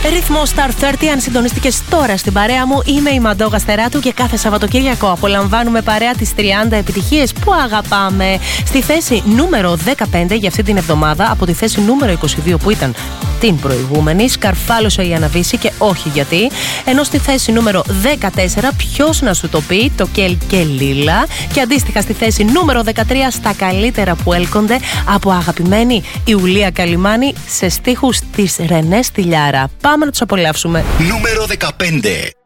Ρυθμό Star 30, αν συντονίστηκες τώρα στην παρέα μου, είμαι η Μαντώ Γαστεράτου και κάθε Σαββατοκύριακο απολαμβάνουμε παρέα τις 30 επιτυχίες που αγαπάμε. Στη θέση νούμερο 15 για αυτή την εβδομάδα, από τη θέση νούμερο 22 που ήταν την προηγούμενη, σκαρφάλωσε η Αναβίση και όχι γιατί. Ενώ στη θέση νούμερο 14, ποιος να σου το πει, το Κέλ και Λίλα. Και αντίστοιχα στη θέση νούμερο 13, στα καλύτερα που έλκονται από αγαπημένη Ιουλία Καλιμάνη σε στίχους της Ρενέ Στυλιάρα. Πάμε να τους απολαύσουμε. Νούμερο 15.